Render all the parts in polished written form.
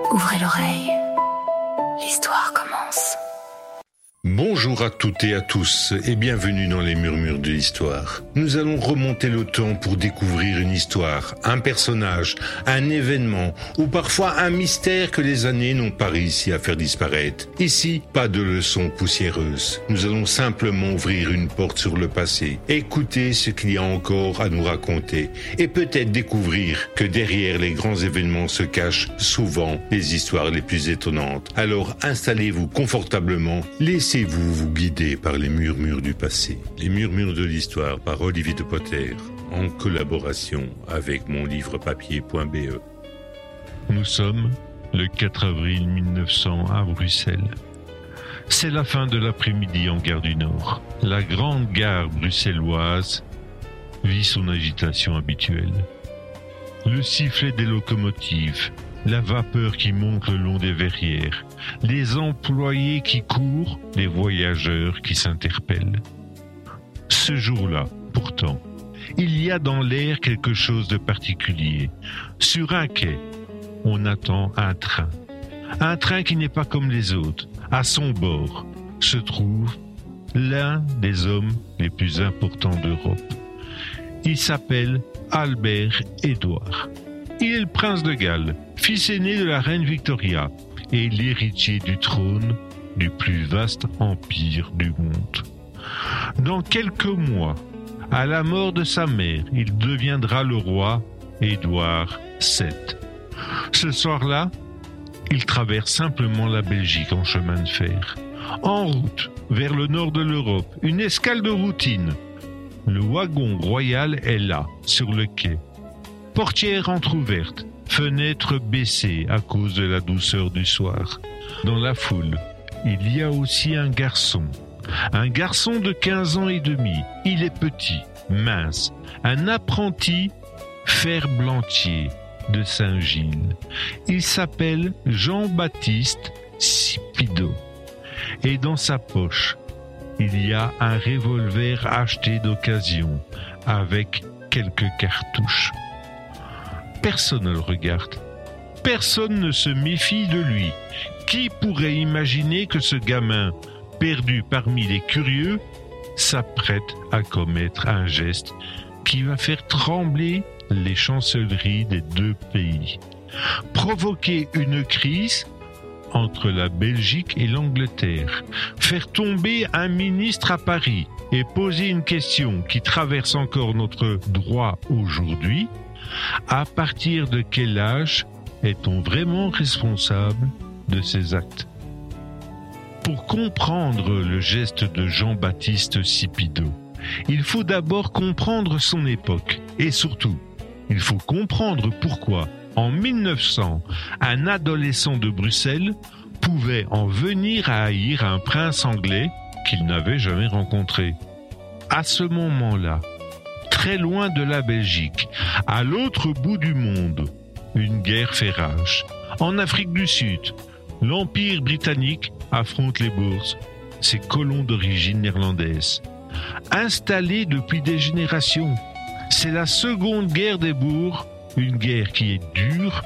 Ouvrez l'oreille, l'histoire commence. Bonjour à toutes et à tous et bienvenue dans les murmures de l'histoire. Nous allons remonter le temps pour découvrir une histoire, un personnage, un événement ou parfois un mystère que les années n'ont pas réussi à faire disparaître. Ici, pas de leçons poussiéreuses. Nous allons simplement ouvrir une porte sur le passé, écouter ce qu'il y a encore à nous raconter et peut-être découvrir que derrière les grands événements se cachent souvent les histoires les plus étonnantes. Alors installez-vous confortablement, laissez-vous vous guider par les murmures du passé. Les murmures de l'histoire par Olivier de Potter, en collaboration avec monlivrepapier.be. Nous sommes le 4 avril 1900 à Bruxelles. C'est la fin de l'après-midi en gare du Nord. La grande gare bruxelloise vit son agitation habituelle. Le sifflet des locomotives, la vapeur qui monte le long des verrières, les employés qui courent, les voyageurs qui s'interpellent. Ce jour-là, pourtant, il y a dans l'air quelque chose de particulier. Sur un quai, on attend un train. Un train qui n'est pas comme les autres. À son bord se trouve l'un des hommes les plus importants d'Europe. Il s'appelle Albert Édouard. Il est le prince de Galles, fils aîné de la reine Victoria et l'héritier du trône du plus vaste empire du monde. Dans quelques mois, à la mort de sa mère, il deviendra le roi Édouard VII. Ce soir-là, il traverse simplement la Belgique en chemin de fer. En route vers le nord de l'Europe, une escale de routine. Le wagon royal est là, sur le quai. Portière entr'ouverte, fenêtre baissée à cause de la douceur du soir. Dans la foule, il y a aussi un garçon de 15 ans et demi. Il est petit, mince, un apprenti ferblantier de Saint-Gilles. Il s'appelle Jean-Baptiste Sipido. Et dans sa poche, il y a un revolver acheté d'occasion avec quelques cartouches. Personne ne le regarde. Personne ne se méfie de lui. Qui pourrait imaginer que ce gamin, perdu parmi les curieux, s'apprête à commettre un geste qui va faire trembler les chancelleries des deux pays, provoquer une crise entre la Belgique et l'Angleterre, faire tomber un ministre à Paris et poser une question qui traverse encore notre droit aujourd'hui. À partir de quel âge est-on vraiment responsable de ces actes ? Pour comprendre le geste de Jean-Baptiste Sipido, il faut d'abord comprendre son époque et surtout, il faut comprendre pourquoi, en 1900, un adolescent de Bruxelles pouvait en venir à haïr un prince anglais qu'il n'avait jamais rencontré. À ce moment-là, très loin de la Belgique, à l'autre bout du monde, une guerre fait rage. En Afrique du Sud, l'Empire britannique affronte les Boers, ces colons d'origine néerlandaise. Installés depuis des générations, c'est la seconde guerre des Boers, une guerre qui est dure,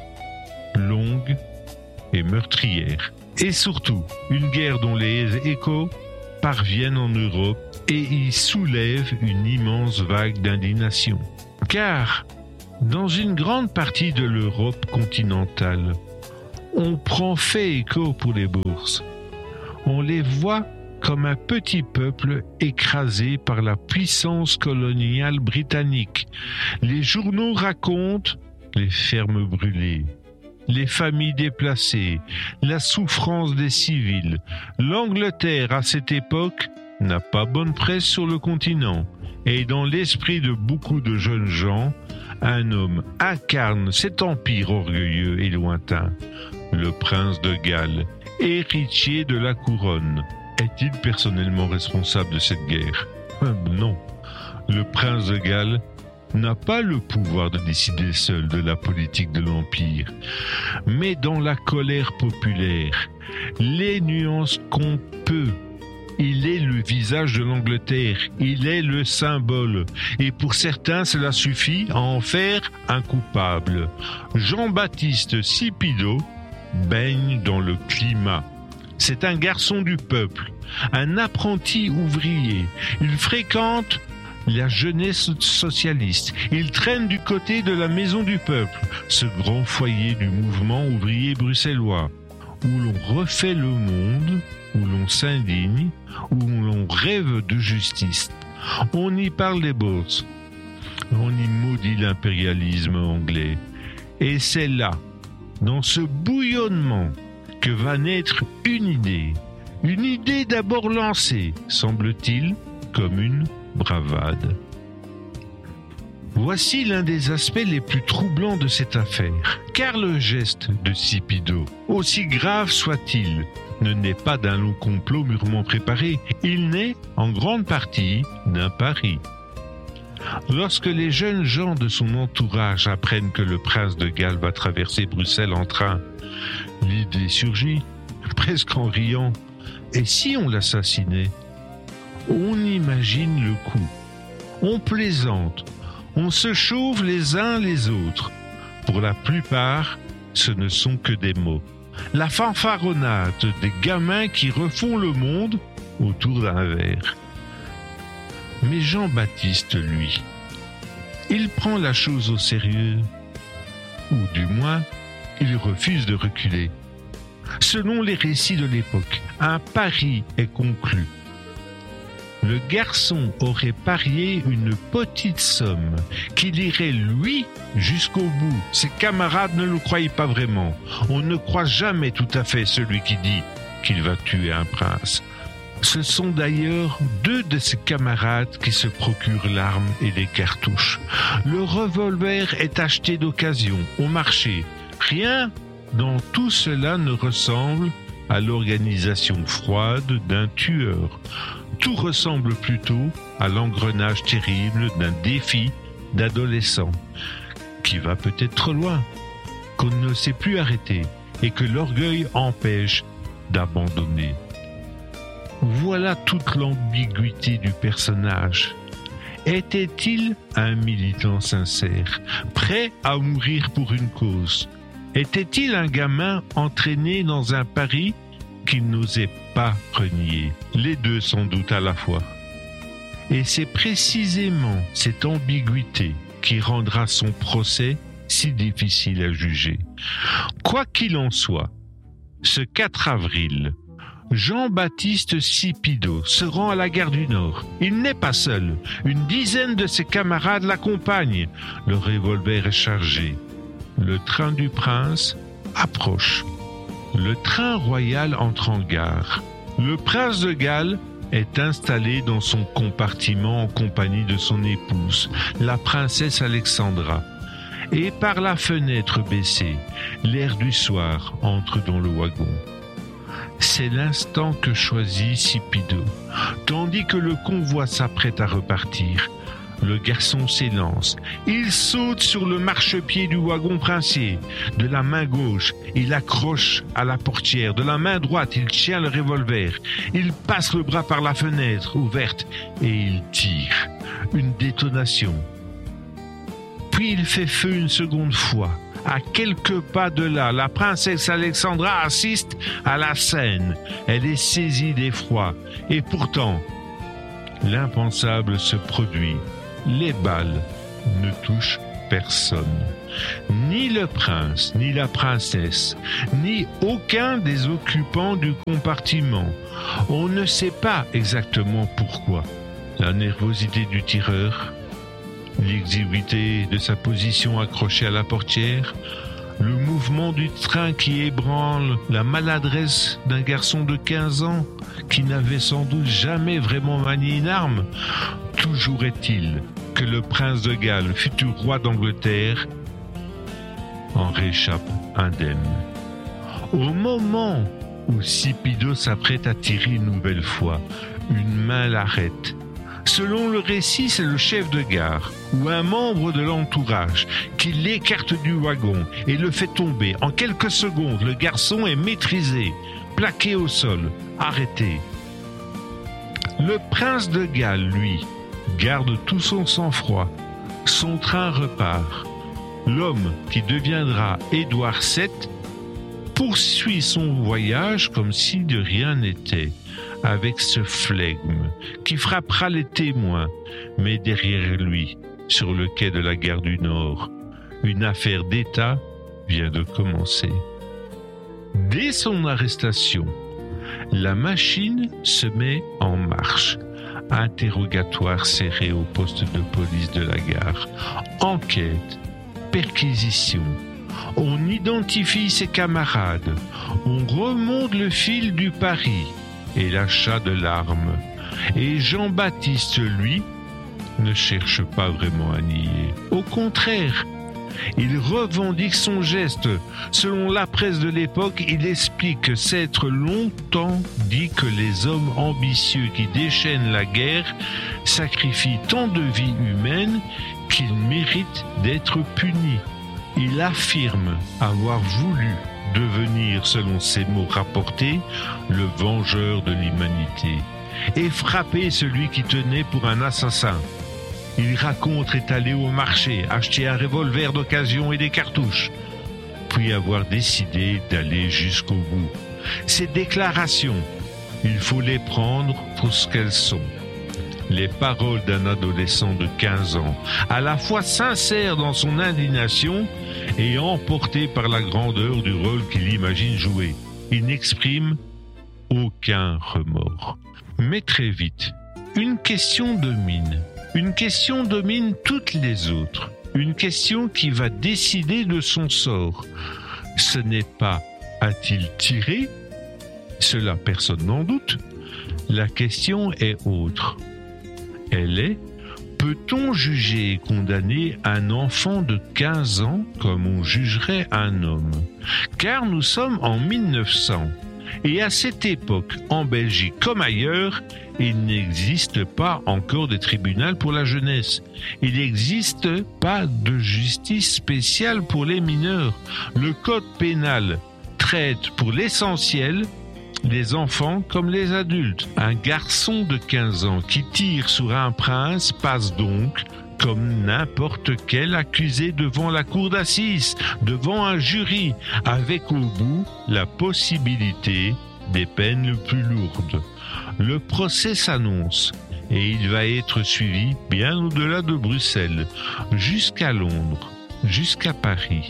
longue et meurtrière. Et surtout, une guerre dont les échos parviennent en Europe et y soulève une immense vague d'indignation. Car, dans une grande partie de l'Europe continentale, on prend fait écho pour les Boers. On les voit comme un petit peuple écrasé par la puissance coloniale britannique. Les journaux racontent les fermes brûlées, les familles déplacées, la souffrance des civils. L'Angleterre, à cette époque, n'a pas bonne presse sur le continent. Et dans l'esprit de beaucoup de jeunes gens, un homme incarne cet empire orgueilleux et lointain. Le prince de Galles, héritier de la couronne. Est-il personnellement responsable de cette guerre ? Non. Le prince de Galles n'a pas le pouvoir de décider seul de la politique de l'Empire. Mais dans la colère populaire, les nuances comptent peu. Il est le visage de l'Angleterre, il est le symbole. Et pour certains, cela suffit à en faire un coupable. Jean-Baptiste Sipido baigne dans le climat. C'est un garçon du peuple, un apprenti ouvrier. Il fréquente la jeunesse socialiste. Il traîne du côté de la Maison du Peuple, ce grand foyer du mouvement ouvrier bruxellois, où l'on refait le monde, où l'on s'indigne, où l'on rêve de justice. On y parle des bourses, on y maudit l'impérialisme anglais. Et c'est là, dans ce bouillonnement, que va naître une idée d'abord lancée, semble-t-il, comme une bravade. Voici l'un des aspects les plus troublants de cette affaire, car le geste de Scipido, aussi grave soit-il, ne naît pas d'un long complot mûrement préparé, il naît en grande partie d'un pari. Lorsque les jeunes gens de son entourage apprennent que le prince de Galles va traverser Bruxelles en train, l'idée surgit, presque en riant. Et si on l'assassinait ? On imagine le coup. On plaisante. On se chauffe les uns les autres. Pour la plupart, ce ne sont que des mots. La fanfaronnade des gamins qui refont le monde autour d'un verre. Mais Jean-Baptiste, lui, il prend la chose au sérieux. Ou du moins, il refuse de reculer. Selon les récits de l'époque, un pari est conclu. Le garçon aurait parié une petite somme qu'il irait, lui, jusqu'au bout. Ses camarades ne le croyaient pas vraiment. On ne croit jamais tout à fait celui qui dit qu'il va tuer un prince. Ce sont d'ailleurs 2 de ses camarades qui se procurent l'arme et les cartouches. Le revolver est acheté d'occasion, au marché. Rien dans tout cela ne ressemble à l'organisation froide d'un tueur. Tout ressemble plutôt à l'engrenage terrible d'un défi d'adolescent qui va peut-être trop loin, qu'on ne sait plus arrêter et que l'orgueil empêche d'abandonner. Voilà toute l'ambiguïté du personnage. Était-il un militant sincère, prêt à mourir pour une cause ? Était-il un gamin entraîné dans un pari qu'il n'osait pas renier ? Les deux sans doute à la fois. Et c'est précisément cette ambiguïté qui rendra son procès si difficile à juger. Quoi qu'il en soit, ce 4 avril, Jean-Baptiste Scipido se rend à la gare du Nord. Il n'est pas seul. Une dizaine de ses camarades l'accompagnent. Le revolver est chargé. Le train du prince approche. Le train royal entre en gare. Le prince de Galles est installé dans son compartiment en compagnie de son épouse, la princesse Alexandra. Et par la fenêtre baissée, l'air du soir entre dans le wagon. C'est l'instant que choisit Scipido, tandis que le convoi s'apprête à repartir. Le garçon s'élance. Il saute sur le marchepied du wagon princier. De la main gauche, il accroche à la portière. De la main droite, il tient le revolver. Il passe le bras par la fenêtre ouverte et il tire. Une détonation. Puis il fait feu une seconde fois. À quelques pas de là, la princesse Alexandra assiste à la scène. Elle est saisie d'effroi. Et pourtant, l'impensable se produit. Les balles ne touchent personne. Ni le prince, ni la princesse, ni aucun des occupants du compartiment. On ne sait pas exactement pourquoi. La nervosité du tireur, l'exiguïté de sa position accrochée à la portière, le mouvement du train qui ébranle la maladresse d'un garçon de 15 ans qui n'avait sans doute jamais vraiment manié une arme. Toujours est-il que le prince de Galles, futur roi d'Angleterre, en réchappe indemne. Au moment où Scipido s'apprête à tirer une nouvelle fois, une main l'arrête. Selon le récit, c'est le chef de gare ou un membre de l'entourage qui l'écarte du wagon et le fait tomber. En quelques secondes, le garçon est maîtrisé, plaqué au sol, arrêté. Le prince de Galles, lui, garde tout son sang-froid. Son train repart. L'homme qui deviendra Édouard VII poursuit son voyage comme si de rien n'était, avec ce flegme qui frappera les témoins, mais derrière lui, sur le quai de la gare du Nord, une affaire d'État vient de commencer. Dès son arrestation, la machine se met en marche. Interrogatoire serré au poste de police de la gare. Enquête, perquisition. On identifie ses camarades. On remonte le fil du pari et l'achat de l'arme. Et Jean-Baptiste, lui, ne cherche pas vraiment à nier. Au contraire, il revendique son geste. Selon la presse de l'époque, il explique s'être longtemps dit que les hommes ambitieux qui déchaînent la guerre sacrifient tant de vies humaines qu'ils méritent d'être punis. Il affirme avoir voulu devenir, selon ses mots rapportés, le vengeur de l'humanité et frapper celui qui tenait pour un assassin. Il raconte être allé au marché, acheter un revolver d'occasion et des cartouches, puis avoir décidé d'aller jusqu'au bout. Ces déclarations, il faut les prendre pour ce qu'elles sont. Les paroles d'un adolescent de 15 ans, à la fois sincère dans son indignation et emporté par la grandeur du rôle qu'il imagine jouer. Il n'exprime aucun remords. Mais très vite, une question domine. Une question domine toutes les autres. Une question qui va décider de son sort. Ce n'est pas « a-t-il tiré ?» Cela, personne n'en doute. La question est autre. Elle est « peut-on juger et condamner un enfant de 15 ans comme on jugerait un homme ?» Car nous sommes en 1900. Et à cette époque, en Belgique comme ailleurs, il n'existe pas encore de tribunal pour la jeunesse. Il n'existe pas de justice spéciale pour les mineurs. Le code pénal traite pour l'essentiel les enfants comme les adultes. Un garçon de 15 ans qui tire sur un prince passe donc comme n'importe quel accusé devant la cour d'assises, devant un jury, avec au bout la possibilité des peines les plus lourdes. Le procès s'annonce et il va être suivi bien au-delà de Bruxelles, jusqu'à Londres, jusqu'à Paris.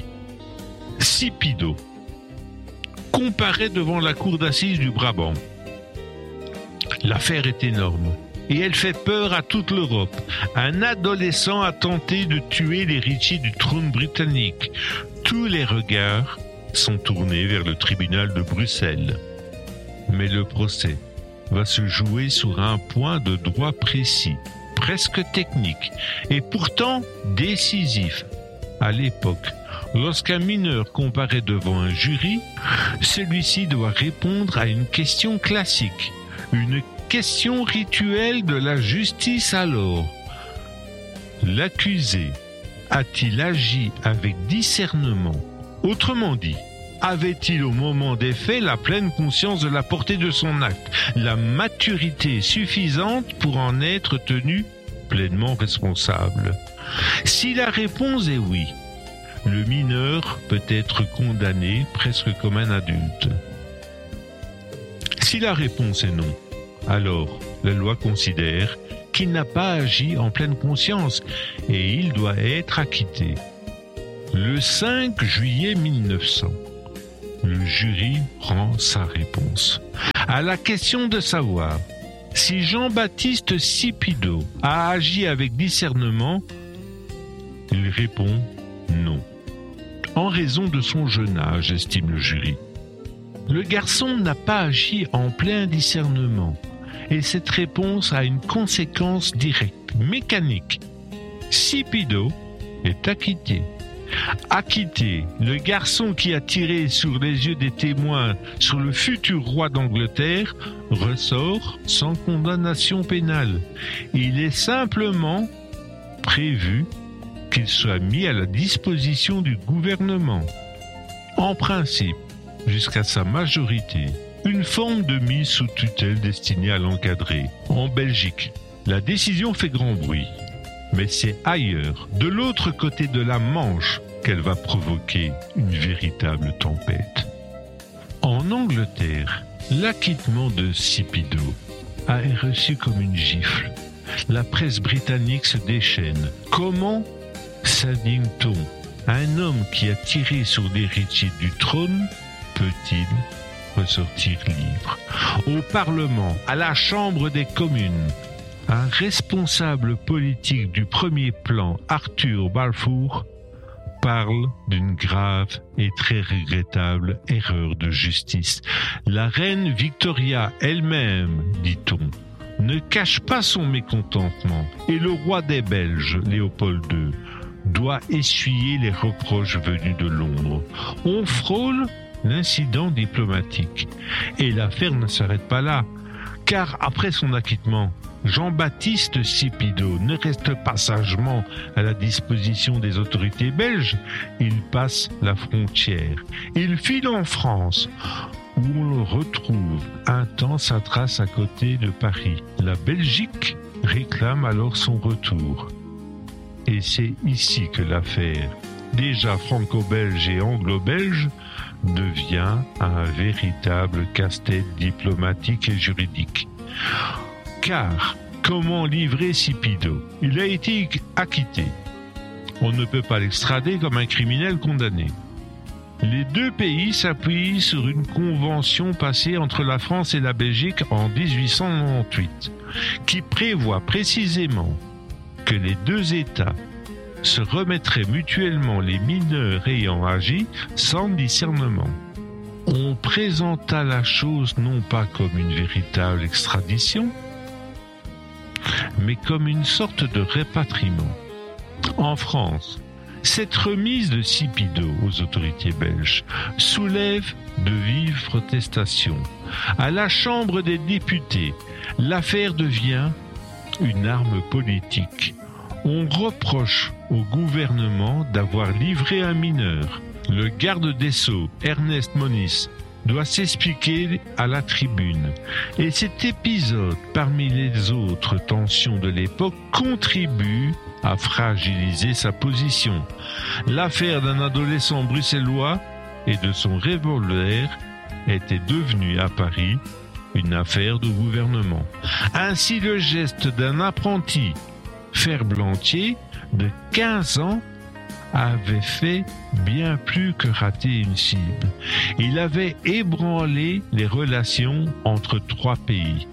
Sipido comparaît devant la cour d'assises du Brabant. L'affaire est énorme. Et elle fait peur à toute l'Europe. Un adolescent a tenté de tuer l'héritier du trône britannique. Tous les regards sont tournés vers le tribunal de Bruxelles. Mais le procès va se jouer sur un point de droit précis, presque technique, et pourtant décisif. À l'époque, lorsqu'un mineur comparaît devant un jury, celui-ci doit répondre à une question classique, une question rituelle de la justice alors. L'accusé a-t-il agi avec discernement? Autrement dit, avait-il au moment des faits la pleine conscience de la portée de son acte, la maturité suffisante pour en être tenu pleinement responsable? Si la réponse est oui, le mineur peut être condamné presque comme un adulte. Si la réponse est non, alors la loi considère qu'il n'a pas agi en pleine conscience et il doit être acquitté. Le 5 juillet 1900, le jury rend sa réponse. À la question de savoir si Jean-Baptiste Sipido a agi avec discernement, il répond non. En raison de son jeune âge, estime le jury. Le garçon n'a pas agi en plein discernement. Et cette réponse a une conséquence directe, mécanique. Sipido est acquitté. Acquitté, le garçon qui a tiré sur les yeux des témoins sur le futur roi d'Angleterre ressort sans condamnation pénale. Il est simplement prévu qu'il soit mis à la disposition du gouvernement. En principe, jusqu'à sa majorité, une forme de mise sous tutelle destinée à l'encadrer. En Belgique, la décision fait grand bruit. Mais c'est ailleurs, de l'autre côté de la Manche, qu'elle va provoquer une véritable tempête. Angleterre, l'acquittement de Scipido a été reçu comme une gifle. La presse britannique se déchaîne. Comment s'indigne-t-on? Un homme qui a tiré sur l'héritier du trône peut-il ressortir libre? Au Parlement, à la Chambre des communes, un responsable politique du premier plan, Arthur Balfour, parle d'une grave et très regrettable erreur de justice. La reine Victoria elle-même, dit-on, ne cache pas son mécontentement et le roi des Belges, Léopold II, doit essuyer les reproches venus de Londres. On frôle l'incident diplomatique. Et l'affaire ne s'arrête pas là, car après son acquittement, Jean-Baptiste Scipido ne reste pas sagement à la disposition des autorités belges. Il passe la frontière. Il file en France, où on le retrouve un temps sa trace à côté de Paris. La Belgique réclame alors son retour. Et c'est ici que l'affaire, déjà franco-belge et anglo-belge, devient un véritable casse-tête diplomatique et juridique. Car, comment livrer Scipido? Il a été acquitté. On ne peut pas l'extrader comme un criminel condamné. Les deux pays s'appuient sur une convention passée entre la France et la Belgique en 1898, qui prévoit précisément que les deux États se remettraient mutuellement les mineurs ayant agi sans discernement. On présenta la chose non pas comme une véritable extradition, mais comme une sorte de répatriement. En France, cette remise de Scipido aux autorités belges soulève de vives protestations. À la Chambre des députés, l'affaire devient une arme politique. On reproche au gouvernement d'avoir livré un mineur. Le garde des Sceaux, Ernest Moniz, doit s'expliquer à la tribune. Et cet épisode, parmi les autres tensions de l'époque, contribue à fragiliser sa position. L'affaire d'un adolescent bruxellois et de son revolver était devenue à Paris une affaire de gouvernement. Ainsi, le geste d'un apprenti ferblantier de 15 ans avait fait bien plus que rater une cible. Il avait ébranlé les relations entre trois pays.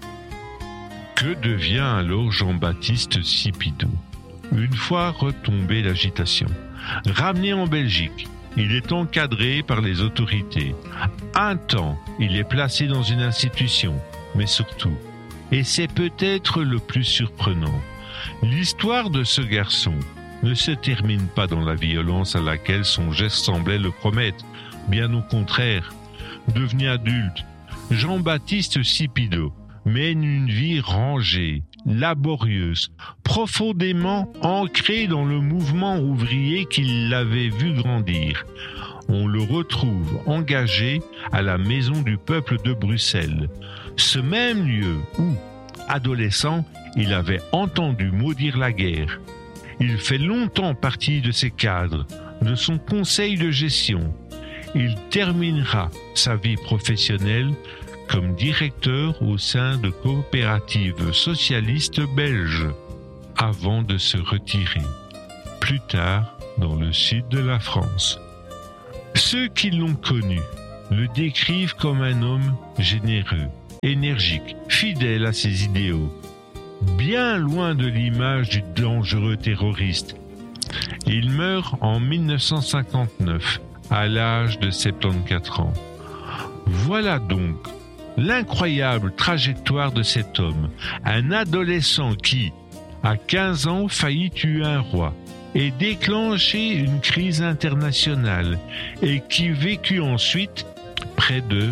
Que devient alors Jean-Baptiste Scipido? Une fois retombée l'agitation, ramené en Belgique, il est encadré par les autorités. Un temps, il est placé dans une institution, mais surtout, et c'est peut-être le plus surprenant, l'histoire de ce garçon ne se termine pas dans la violence à laquelle son geste semblait le promettre. Bien au contraire, devenu adulte, Jean-Baptiste Scipido mène une vie rangée, laborieuse, profondément ancrée dans le mouvement ouvrier qui l'avait vu grandir. On le retrouve engagé à la Maison du Peuple de Bruxelles, ce même lieu où, adolescent, il avait entendu maudire la guerre. Il fait longtemps partie de ses cadres, de son conseil de gestion. Il terminera sa vie professionnelle comme directeur au sein de coopératives socialistes belges, avant de se retirer, plus tard dans le sud de la France. Ceux qui l'ont connu le décrivent comme un homme généreux, énergique, fidèle à ses idéaux, bien loin de l'image du dangereux terroriste. Il meurt en 1959, à l'âge de 74 ans. Voilà donc l'incroyable trajectoire de cet homme, un adolescent qui, à 15 ans, faillit tuer un roi et déclencher une crise internationale et qui vécut ensuite près de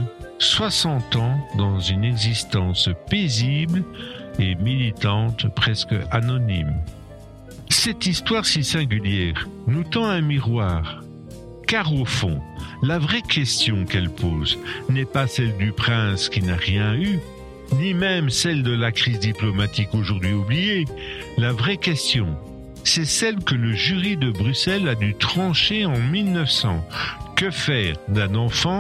60 ans dans une existence paisible et militante presque anonyme. Cette histoire si singulière nous tend un miroir, car au fond, la vraie question qu'elle pose n'est pas celle du prince qui n'a rien eu, ni même celle de la crise diplomatique aujourd'hui oubliée. La vraie question, c'est celle que le jury de Bruxelles a dû trancher en 1900. Que faire d'un enfant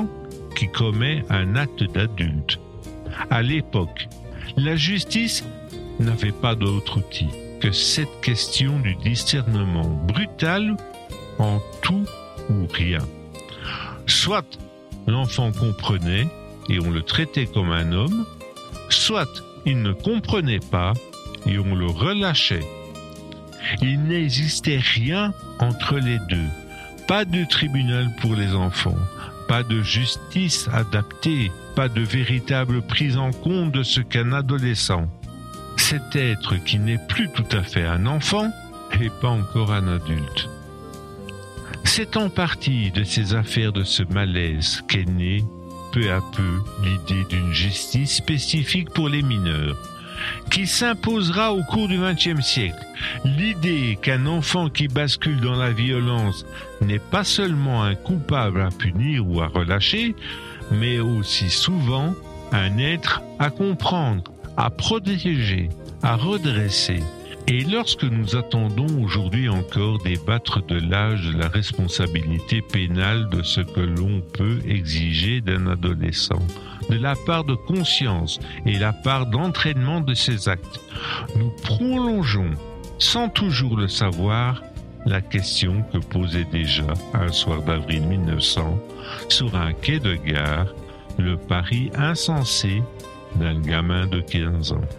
qui commet un acte d'adulte. À l'époque, la justice n'avait pas d'autre outil que cette question du discernement brutal en tout ou rien. Soit l'enfant comprenait et on le traitait comme un homme, soit il ne comprenait pas et on le relâchait. Il n'existait rien entre les deux. Pas de tribunal pour les enfants, pas de justice adaptée, pas de véritable prise en compte de ce qu'un adolescent, cet être qui n'est plus tout à fait un enfant et pas encore un adulte. C'est en partie de ces affaires de ce malaise qu'est née, peu à peu, l'idée d'une justice spécifique pour les mineurs, qui s'imposera au cours du XXe siècle. L'idée qu'un enfant qui bascule dans la violence n'est pas seulement un coupable à punir ou à relâcher, mais aussi souvent un être à comprendre, à protéger, à redresser. Et lorsque nous attendons aujourd'hui encore débattre de l'âge de la responsabilité pénale de ce que l'on peut exiger d'un adolescent, de la part de conscience et la part d'entraînement de ses actes, nous prolongeons, sans toujours le savoir, la question que posait déjà, un soir d'avril 1900, sur un quai de gare, le pari insensé d'un gamin de 15 ans.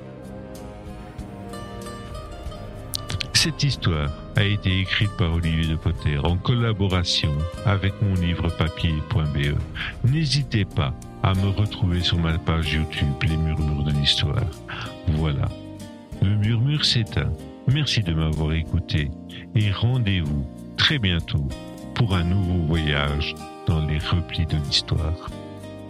Cette histoire a été écrite par Olivier de Potter en collaboration avec mon livre papier.be. N'hésitez pas à me retrouver sur ma page YouTube Les Murmures de l'Histoire. Voilà, le murmure s'éteint. Merci de m'avoir écouté et rendez-vous très bientôt pour un nouveau voyage dans les replis de l'histoire.